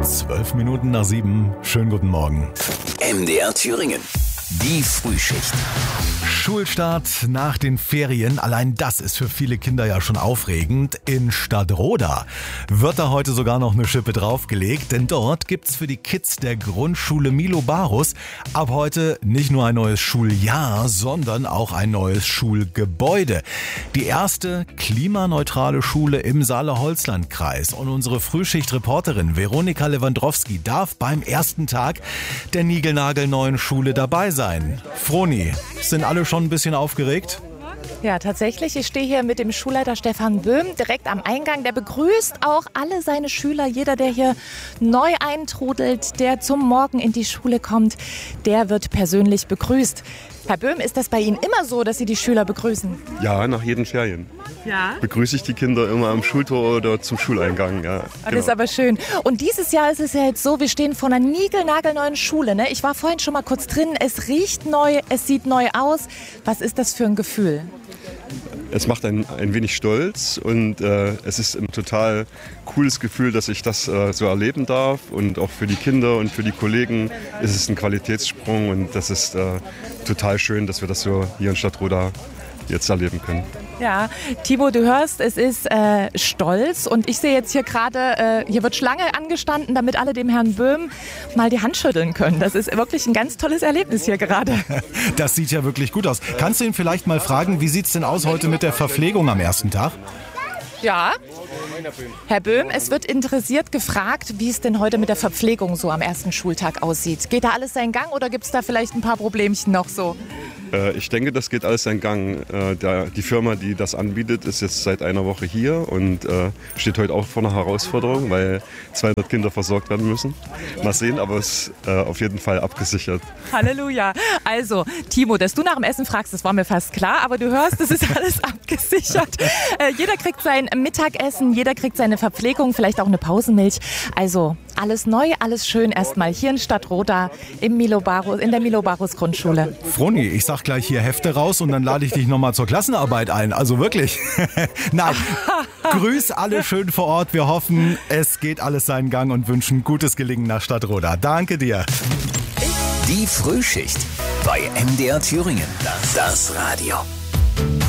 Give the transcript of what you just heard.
7:12. Schönen guten Morgen. MDR Thüringen. Die Frühschicht. Schulstart nach den Ferien, allein das ist für viele Kinder ja schon aufregend. In Stadtroda wird da heute sogar noch eine Schippe draufgelegt, denn dort gibt's für die Kids der Grundschule Milobarus ab heute nicht nur ein neues Schuljahr, sondern auch ein neues Schulgebäude. Die erste klimaneutrale Schule im Saale-Holzland-Kreis. Und unsere Frühschicht-Reporterin Veronika Lewandowski darf beim ersten Tag der niegelnagelneuen Schule dabei sein. Froni, sind alle schon ein bisschen aufgeregt? Ja, tatsächlich. Ich stehe hier mit dem Schulleiter Stefan Böhm direkt am Eingang. Der begrüßt auch alle seine Schüler. Jeder, der hier neu eintrudelt, der zum Morgen in die Schule kommt, der wird persönlich begrüßt. Herr Böhm, ist das bei Ihnen immer so, dass Sie die Schüler begrüßen? Ja, nach jeden Ferien. Ja. Begrüße ich die Kinder immer am Schultor oder zum Schuleingang. Ja, Das ist aber schön. Und dieses Jahr ist es ja jetzt so, wir stehen vor einer niegelnagelneuen Schule. Ne? Ich war vorhin schon mal kurz drin. Es riecht neu, es sieht neu aus. Was ist das für ein Gefühl? Es macht ein wenig stolz und es ist ein total cooles Gefühl, dass ich das so erleben darf. Und auch für die Kinder und für die Kollegen ist es ein Qualitätssprung und das ist total schön, dass wir das so hier in Stadtroda jetzt erleben können. Ja, Timo, du hörst, es ist stolz und ich sehe jetzt hier gerade, hier wird Schlange angestanden, damit alle dem Herrn Böhm mal die Hand schütteln können. Das ist wirklich ein ganz tolles Erlebnis hier gerade. Das sieht ja wirklich gut aus. Kannst du ihn vielleicht mal fragen, wie sieht's denn aus heute mit der Verpflegung am ersten Tag? Ja, Herr Böhm, es wird interessiert gefragt, wie es denn heute mit der Verpflegung so am ersten Schultag aussieht. Geht da alles seinen Gang oder gibt es da vielleicht ein paar Problemchen noch so? Ich denke, das geht alles seinen Gang. Die Firma, die das anbietet, ist jetzt seit einer Woche hier und steht heute auch vor einer Herausforderung, weil 200 Kinder versorgt werden müssen. Mal sehen, aber es ist auf jeden Fall abgesichert. Halleluja. Also, Timo, dass du nach dem Essen fragst, das war mir fast klar, aber du hörst, es ist alles abgesichert. Jeder kriegt sein Mittagessen, jeder kriegt seine Verpflegung, vielleicht auch eine Pausenmilch. Also, alles neu, alles schön erstmal hier in Stadtroda in der Milobarus Grundschule. Froni, ich sag gleich hier Hefte raus und dann lade ich dich nochmal zur Klassenarbeit ein. Also wirklich. Nein, grüß alle schön vor Ort. Wir hoffen, es geht alles seinen Gang und wünschen gutes Gelingen nach Stadtroda. Danke dir. Die Frühschicht bei MDR Thüringen. Das Radio.